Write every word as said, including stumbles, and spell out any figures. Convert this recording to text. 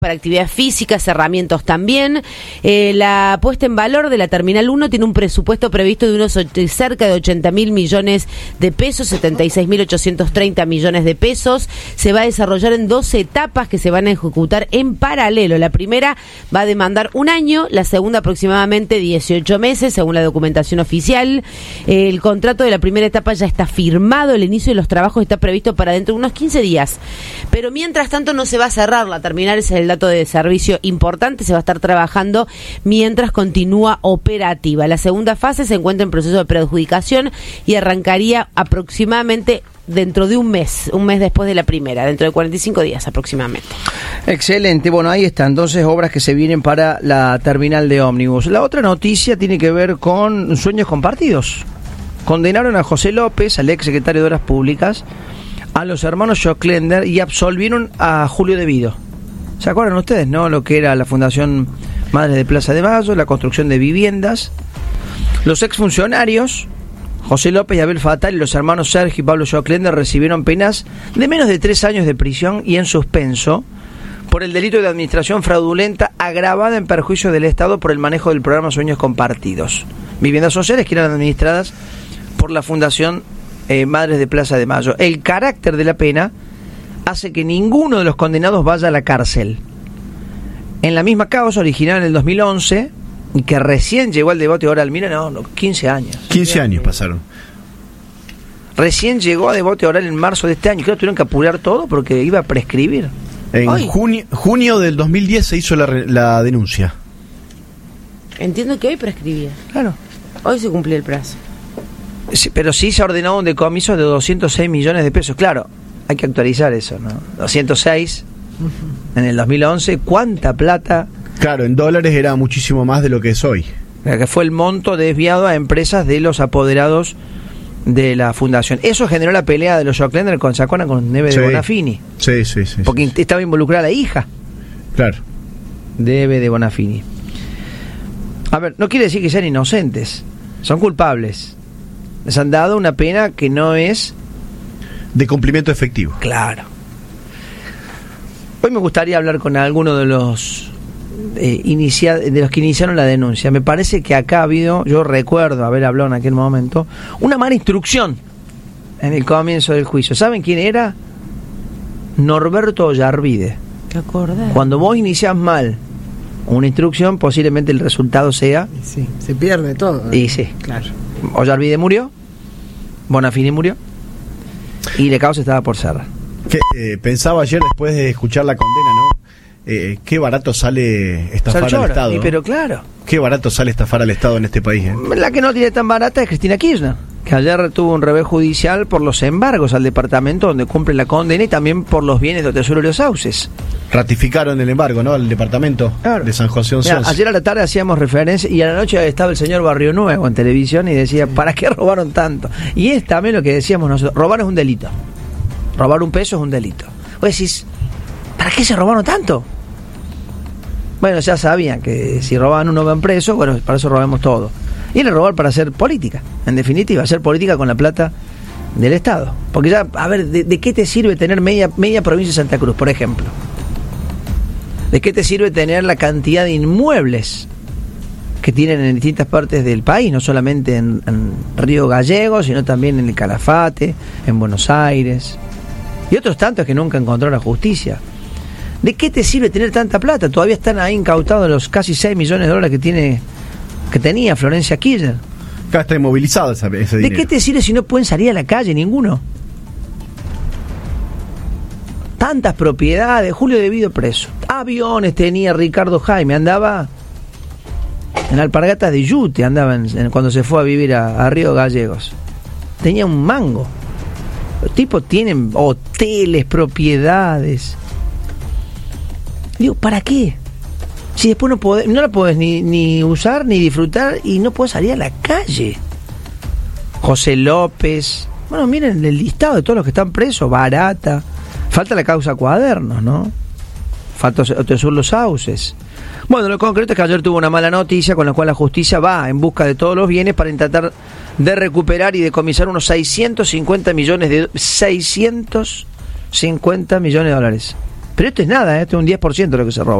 para actividad física, cerramientos también. Eh, la puesta en valor de la Terminal uno tiene un presupuesto previsto de unos och- cerca de ochenta mil millones de pesos, setenta y seis mil ochocientos treinta millones de pesos. Se va a desarrollar en doce etapas que se van a ejecutar en paralelo. La primera va a demandar un año, la segunda aproximadamente dieciocho meses, según la documentación oficial. Eh, el contrato de la primera etapa ya está firmado, el inicio de los trabajos está previsto para dentro de unos quince días. Pero mientras tanto no se va a cerrar la terminal, ese es el dato de servicio importante, se va a estar trabajando mientras continúa operativa. La segunda fase se encuentra en proceso de preadjudicación y arrancaría aproximadamente dentro de un mes, un mes después de la primera, dentro de cuarenta y cinco días aproximadamente. Excelente, bueno, ahí están entonces obras que se vienen para la terminal de ómnibus. La otra noticia tiene que ver con sueños compartidos. Condenaron a José López, al ex secretario de Obras Públicas, a los hermanos Schocklender y absolvieron a Julio De Vido. ¿Se acuerdan ustedes, no? Lo que era la Fundación Madres de Plaza de Mayo, la construcción de viviendas. Los exfuncionarios, José López y Abel Fatal, y los hermanos Sergio y Pablo Schocklender recibieron penas de menos de tres años de prisión y en suspenso por el delito de administración fraudulenta agravada en perjuicio del Estado por el manejo del programa Sueños Compartidos. Viviendas sociales que eran administradas por la Fundación eh, Madres de Plaza de Mayo. El carácter de la pena hace que ninguno de los condenados vaya a la cárcel. En la misma causa original en el dos mil once, y que recién llegó al debate oral, mira, no, no, quince años. quince años pasaron. Recién llegó a debate oral en marzo de este año, creo que tuvieron que apurar todo porque iba a prescribir. En Ay. junio, junio del dos mil diez se hizo la, re- la denuncia. Entiendo que hoy prescribía. Claro. Hoy se cumplió el plazo. Sí, pero sí se ha ordenado un decomiso de doscientos seis millones de pesos. Claro, hay que actualizar eso, ¿no? doscientos seis uh-huh. En el dos mil once, ¿cuánta plata? Claro, en dólares era muchísimo más de lo que es hoy. Que fue el monto desviado a empresas de los apoderados de la fundación. Eso generó la pelea de los Schocklender con, ¿se acuerdan? Con Neve Sí. de Bonafini. Sí, sí, sí. Porque sí, sí. estaba involucrada la hija. Claro. De Eve de Bonafini. A ver, no quiere decir que sean inocentes. Son culpables. Les han dado una pena que no es... De cumplimiento efectivo. Claro. Hoy me gustaría hablar con alguno de los eh, inicia, de los que iniciaron la denuncia. Me parece que acá ha habido, yo recuerdo haber hablado en aquel momento, una mala instrucción en el comienzo del juicio. ¿Saben quién era? Norberto Ollarvide. ¿Te acordás? Cuando vos iniciás mal una instrucción, posiblemente el resultado sea... Sí, se pierde todo. Y sí. Claro. Ollarvide murió, Bonafini murió y la causa estaba por cerrar. Que, eh, pensaba ayer después de escuchar la condena, ¿no? Eh, qué barato sale estafar Sal al llora, Estado. y ¿no? pero claro. Qué barato sale estafar al Estado en este país, ¿eh? La que no tiene tan barata es Cristina Kirchner, que ayer tuvo un revés judicial por los embargos al departamento donde cumple la condena y también por los bienes de Tesoro de los Sauces. Ratificaron el embargo, ¿no? Al departamento Claro. de San José Mirá, Once. ayer a la tarde hacíamos referencia y a la noche estaba el señor Barrio Nuevo en televisión y decía, ¿para qué robaron tanto? Y es también lo que decíamos nosotros, robar es un delito. Robar un peso es un delito. Vos decís, ¿para qué se robaron tanto? Bueno, ya sabían que si robaban uno van preso, bueno, para eso robamos todo. Y era robar para hacer política, en definitiva, hacer política con la plata del Estado. Porque ya, a ver, ¿de, de qué te sirve tener media, media provincia de Santa Cruz, por ejemplo? ¿De qué te sirve tener la cantidad de inmuebles que tienen en distintas partes del país, no solamente en, en Río Gallegos, sino también en el Calafate, en Buenos Aires, y otros tantos que nunca encontró la justicia? ¿De qué te sirve tener tanta plata? Todavía están ahí incautados los casi seis millones de dólares que tiene que tenía Florencia Kirchner. Acá está inmovilizado ese, ese ¿De dinero. qué te sirve si no pueden salir a la calle ninguno? Tantas propiedades, Julio De Vido preso. Aviones tenía Ricardo Jaime, andaba en Alpargatas de Yute, andaba en, en, cuando se fue a vivir a, a Río Gallegos. Tenía un mango. Los tipos tienen hoteles, propiedades. Digo, ¿para qué? Si después no podés, no la podés ni, ni usar ni disfrutar y no podés salir a la calle. José López. Bueno, miren el listado de todos los que están presos. Barata. Falta la causa Cuadernos, ¿no? Falta Tesoro los Sauces. Bueno, lo concreto es que ayer tuvo una mala noticia con la cual la justicia va en busca de todos los bienes para intentar de recuperar y decomisar unos seiscientos cincuenta millones de seiscientos cincuenta millones de dólares. Pero esto es nada, ¿eh? Esto es un diez por ciento lo que se roba.